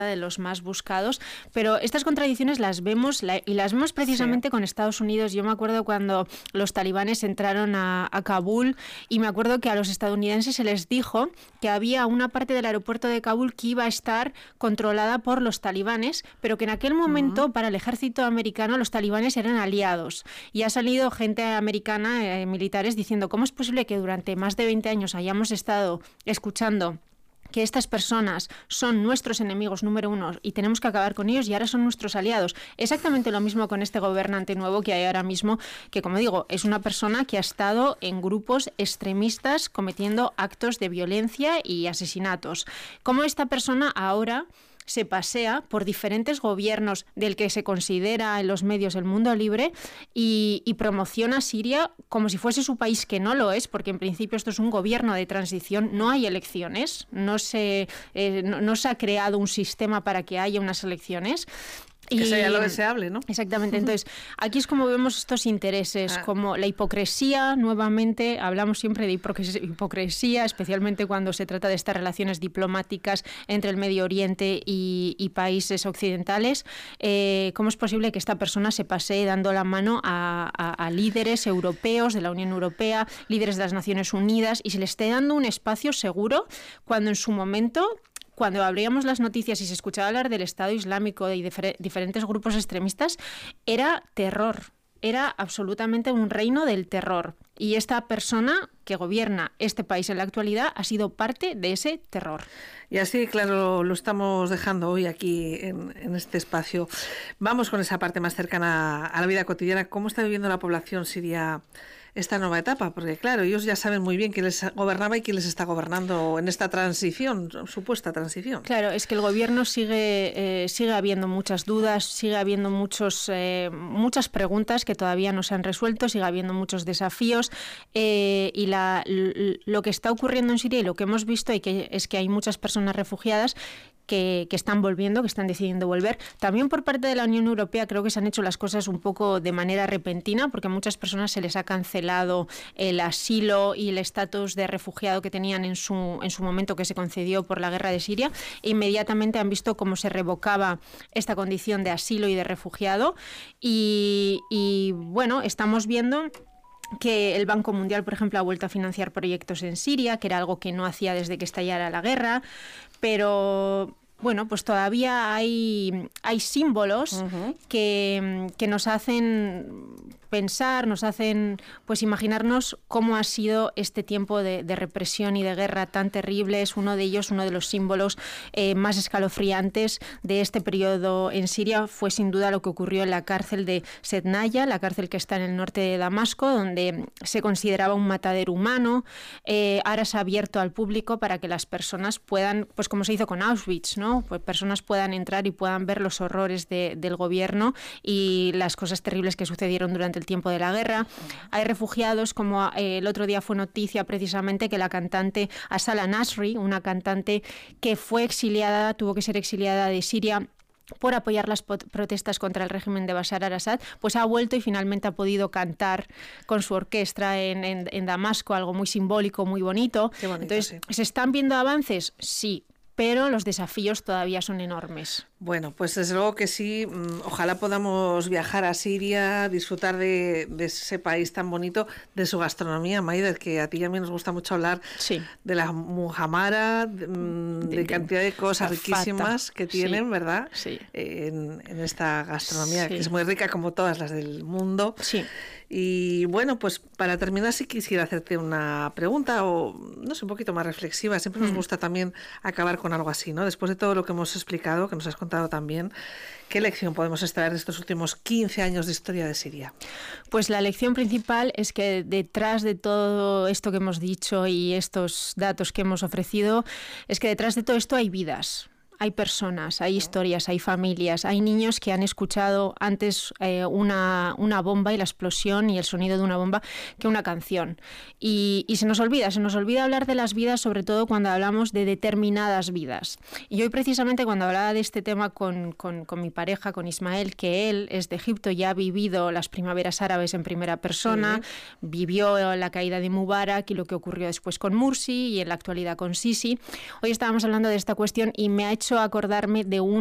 de los más buscados, pero estas contradicciones las vemos y las vemos precisamente con Estados Unidos. Yo me acuerdo cuando los talibanes entraron a Kabul y me acuerdo que a los estadounidenses se les dijo que había una parte del aeropuerto de Kabul que iba a estar controlada por los talibanes, pero que en aquel momento para el ejército americano los talibanes eran aliados. Y ha salido gente americana, militares, diciendo ¿cómo es posible que durante más de 20 años hayamos estado escuchando que estas personas son nuestros enemigos número uno y tenemos que acabar con ellos y ahora son nuestros aliados? Exactamente lo mismo con este gobernante nuevo que hay ahora mismo, que como digo, es una persona que ha estado en grupos extremistas cometiendo actos de violencia y asesinatos. ¿Cómo esta persona ahora se pasea por diferentes gobiernos del que se considera en los medios el mundo libre y promociona a Siria como si fuese su país, que no lo es, porque en principio esto es un gobierno de transición, no hay elecciones, no se ha creado un sistema para que haya unas elecciones. Que sería lo deseable, ¿no? Exactamente. Entonces, aquí es como vemos estos intereses, como la hipocresía, nuevamente, hablamos siempre de hipocresía, especialmente cuando se trata de estas relaciones diplomáticas entre el Medio Oriente y países occidentales. ¿Cómo es posible que esta persona se pasee dando la mano a líderes europeos de la Unión Europea, líderes de las Naciones Unidas, y se le esté dando un espacio seguro cuando en su momento, cuando abríamos las noticias y se escuchaba hablar del Estado Islámico y de diferentes grupos extremistas, era terror, era absolutamente un reino del terror. Y esta persona que gobierna este país en la actualidad ha sido parte de ese terror. Y así, claro, lo estamos dejando hoy aquí en este espacio. Vamos con esa parte más cercana a la vida cotidiana. ¿Cómo está viviendo la población siria esta nueva etapa? Porque claro, ellos ya saben muy bien quién les gobernaba y quién les está gobernando en esta transición, supuesta transición. Claro, es que el gobierno sigue habiendo muchas dudas, sigue habiendo muchas preguntas que todavía no se han resuelto, sigue habiendo muchos desafíos y lo que está ocurriendo en Siria y lo que hemos visto es que hay muchas personas refugiadas que están volviendo, que están decidiendo volver. También por parte de la Unión Europea creo que se han hecho las cosas un poco de manera repentina, porque a muchas personas se les ha cancelado el asilo y el estatus de refugiado que tenían en su momento, que se concedió por la guerra de Siria, e inmediatamente han visto cómo se revocaba esta condición de asilo y de refugiado. Y bueno, estamos viendo que el Banco Mundial, por ejemplo, ha vuelto a financiar proyectos en Siria, que era algo que no hacía desde que estallara la guerra, pero bueno, pues todavía hay símbolos que nos hacen pensar, nos hacen pues imaginarnos cómo ha sido este tiempo de represión y de guerra tan terrible. Es uno de ellos, uno de los símbolos más escalofriantes de este periodo en Siria fue sin duda lo que ocurrió en la cárcel de Sednaya, la cárcel que está en el norte de Damasco, donde se consideraba un matadero humano. Ahora se ha abierto al público para que las personas puedan, pues como se hizo con Auschwitz, ¿no? Pues personas puedan entrar y puedan ver los horrores del gobierno y las cosas terribles que sucedieron durante el tiempo de la guerra. Hay refugiados, como el otro día fue noticia precisamente que la cantante Asala Nasri, una cantante que fue exiliada, tuvo que ser exiliada de Siria por apoyar las protestas contra el régimen de Bashar al-Assad, pues ha vuelto y finalmente ha podido cantar con su orquesta en Damasco, algo muy simbólico, muy bonito. Qué bonito. Entonces, sí. ¿se están viendo avances? Sí, pero los desafíos todavía son enormes. Bueno, pues desde luego que sí, ojalá podamos viajar a Siria, disfrutar de ese país tan bonito, de su gastronomía, Maider, que a ti y a mí nos gusta mucho hablar de la muhamara, de cantidad de cosas riquísimas que tienen, ¿verdad? Sí. En esta gastronomía, que es muy rica como todas las del mundo. Sí. Y bueno, pues para terminar sí quisiera hacerte una pregunta o, no sé, un poquito más reflexiva. Siempre nos gusta también acabar con algo así, ¿no? Después de todo lo que hemos explicado, que nos has contado también, ¿qué lección podemos extraer de estos últimos 15 años de historia de Siria? Pues la lección principal es que detrás de todo esto que hemos dicho y estos datos que hemos ofrecido, es que detrás de todo esto hay vidas. Hay personas, hay historias, hay familias, hay niños que han escuchado antes una bomba y la explosión y el sonido de una bomba que una canción. Y se nos olvida hablar de las vidas, sobre todo cuando hablamos de determinadas vidas. Y hoy precisamente cuando hablaba de este tema con mi pareja, con Ismael, que él es de Egipto, ya ha vivido las primaveras árabes en primera persona, vivió la caída de Mubarak y lo que ocurrió después con Mursi y en la actualidad con Sisi. Hoy estábamos hablando de esta cuestión y me ha hecho hecho acordarme de